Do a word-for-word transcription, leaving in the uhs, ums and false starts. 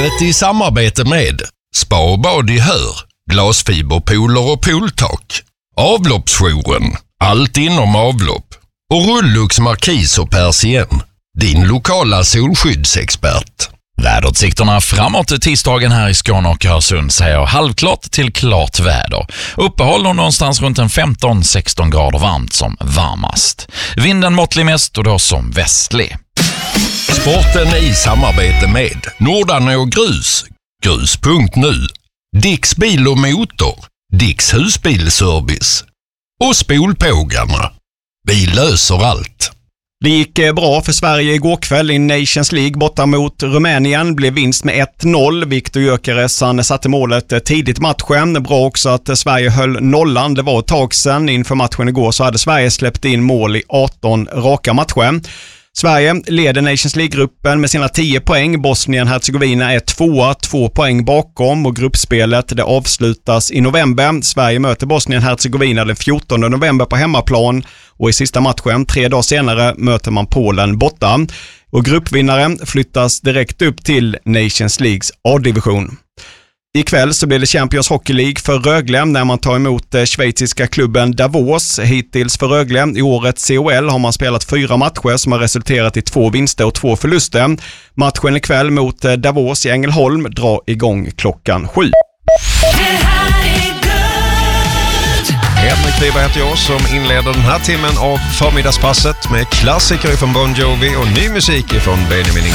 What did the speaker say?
Vädret i samarbete med Spa och bad i Hör, glasfiberpooler och pooltak. Avloppsjouren, allt inom avlopp. Och Rullux Markis och Persien, din lokala solskyddsexpert. Väderutsikterna framåt tisdagen här i Skåne och Öresund säger halvklart till klart väder. Uppehåll och någonstans runt en femton sexton grader varmt som varmast. Vinden måttlig mest och då som västlig. Sporten i samarbete med Nordarne och Grus, grus punkt nu. Dicks bil och motor, Dicks husbilservice. Och Spolpågarna. Vi löser allt. Det gick bra för Sverige igår kväll i Nations League borta mot Rumänien. Blev vinst med ett noll. Viktor Gyökeres han satte målet tidigt i matchen. Bra också att Sverige höll nollan. Det var ett tag sedan. Inför matchen igår så hade Sverige släppt in mål i arton raka matcher. Sverige leder Nations League-gruppen med sina tio poäng. Bosnien-Herzegovina är tvåa, två poäng bakom och gruppspelet det avslutas i november. Sverige möter Bosnien-Herzegovina den fjortonde november på hemmaplan och i sista matchen, tre dagar senare, möter man Polen borta. Och gruppvinnaren flyttas direkt upp till Nations Leagues A-division. Ikväll så blir det Champions Hockey League för Rögle när man tar emot schweiziska klubben Davos. Hittills för Rögle i årets C O L har man spelat fyra matcher som har resulterat i två vinster och två förluster. Matchen ikväll mot Davos i Ängelholm drar igång klockan sju. Henrik Wiberg heter jag som inleder den här timmen av förmiddagspasset med klassiker från Bon Jovi och ny musik från Benjamin